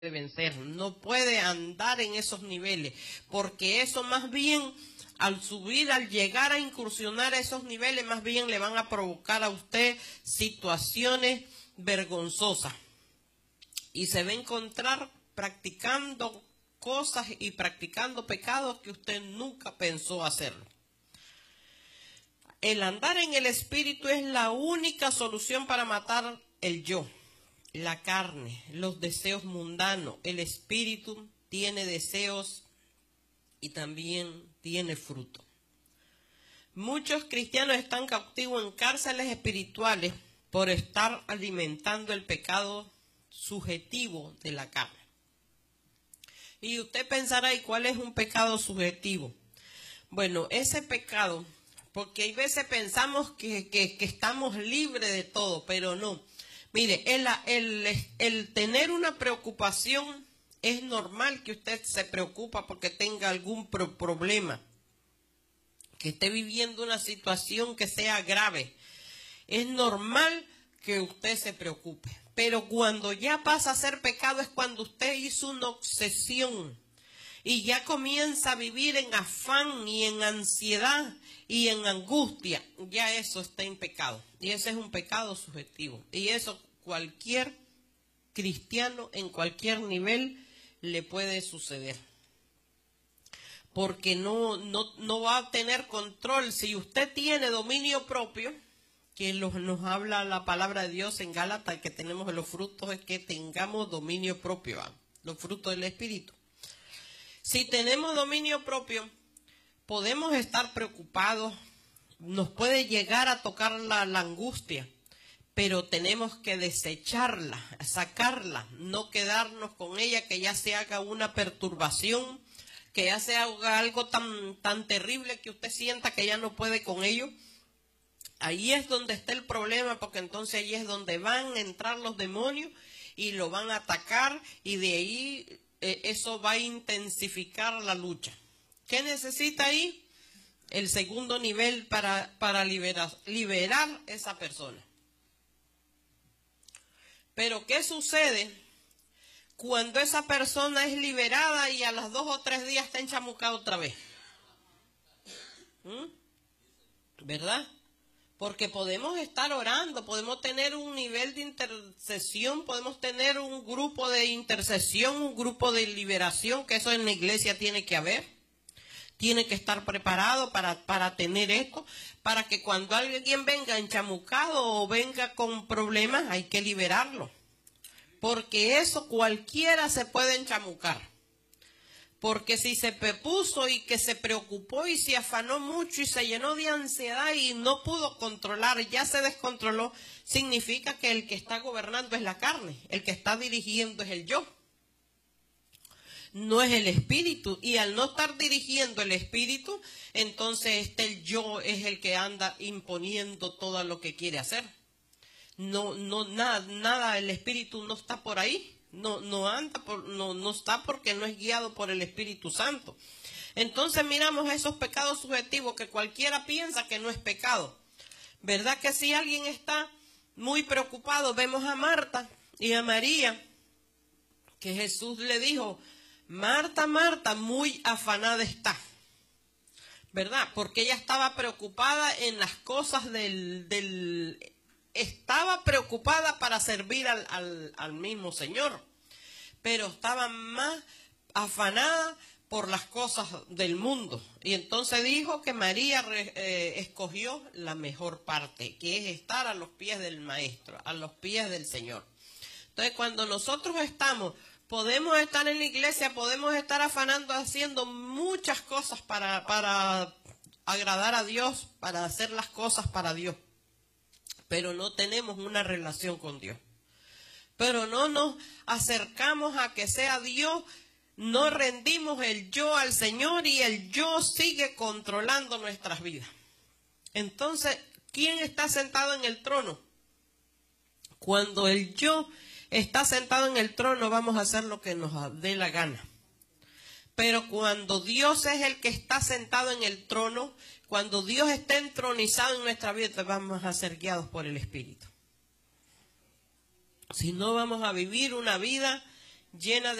vencer, no puede andar en esos niveles, porque eso más bien, al subir, al llegar a incursionar a esos niveles, más bien le van a provocar a usted situaciones vergonzosas. Y se va a encontrar practicando cosas y practicando pecados que usted nunca pensó hacerlo. El andar en el espíritu es la única solución para matar el yo, la carne, los deseos mundanos. El espíritu tiene deseos y también tiene fruto. Muchos cristianos están cautivos en cárceles espirituales por estar alimentando el pecado subjetivo de la carne. Y usted pensará, ¿y cuál es un pecado subjetivo? Bueno, ese pecado, porque hay veces pensamos que estamos libres de todo, pero no. Mire, el tener una preocupación, es normal que usted se preocupa porque tenga algún problema, que esté viviendo una situación que sea grave. Es normal que usted se preocupe. Pero cuando ya pasa a ser pecado es cuando usted hizo una obsesión y ya comienza a vivir en afán y en ansiedad y en angustia. Ya eso está en pecado. Y ese es un pecado subjetivo. Y eso cualquier cristiano en cualquier nivel le puede suceder. Porque no va a tener control. Si usted tiene dominio propio, que nos habla la palabra de Dios en Gálatas, que tenemos los frutos, es que tengamos dominio propio, los frutos del Espíritu. Si tenemos dominio propio, podemos estar preocupados, nos puede llegar a tocar la angustia, pero tenemos que desecharla, sacarla, no quedarnos con ella, que ya se haga una perturbación, que ya se haga algo tan terrible que usted sienta que ya no puede con ello. Ahí es donde está el problema, porque entonces ahí es donde van a entrar los demonios y lo van a atacar, y de ahí eso va a intensificar la lucha. ¿Qué necesita ahí? El segundo nivel para liberar esa persona. Pero ¿qué sucede cuando esa persona es liberada y a los 2 o 3 días está enchamucada otra vez? ¿Verdad? Porque podemos estar orando, podemos tener un nivel de intercesión, podemos tener un grupo de intercesión, un grupo de liberación, que eso en la iglesia tiene que haber. Tiene que estar preparado para tener esto, para que cuando alguien venga enchamucado o venga con problemas, hay que liberarlo. Porque eso cualquiera se puede enchamucar. Porque si se puso y que se preocupó y se afanó mucho y se llenó de ansiedad y no pudo controlar, ya se descontroló, significa que el que está gobernando es la carne, el que está dirigiendo es el yo, no es el espíritu. Y al no estar dirigiendo el espíritu, entonces el yo es el que anda imponiendo todo lo que quiere hacer. Nada, el espíritu no está por ahí. No está porque no es guiado por el Espíritu Santo. Entonces miramos esos pecados subjetivos que cualquiera piensa que no es pecado. ¿Verdad que si alguien está muy preocupado? Vemos a Marta y a María, que Jesús le dijo, Marta, Marta, muy afanada está. ¿Verdad? Porque ella estaba preocupada en las cosas estaba preocupada para servir al mismo Señor, pero estaba más afanada por las cosas del mundo. Y entonces dijo que María escogió la mejor parte, que es estar a los pies del Maestro, a los pies del Señor. Entonces, cuando nosotros podemos estar en la iglesia, podemos estar afanando, haciendo muchas cosas para agradar a Dios, para hacer las cosas para Dios. Pero no tenemos una relación con Dios. Pero no nos acercamos a que sea Dios, no rendimos el yo al Señor y el yo sigue controlando nuestras vidas. Entonces, ¿quién está sentado en el trono? Cuando el yo está sentado en el trono, vamos a hacer lo que nos dé la gana. Pero cuando Dios es el que está sentado en el trono, cuando Dios está entronizado en nuestra vida, vamos a ser guiados por el Espíritu. Si no, vamos a vivir una vida llena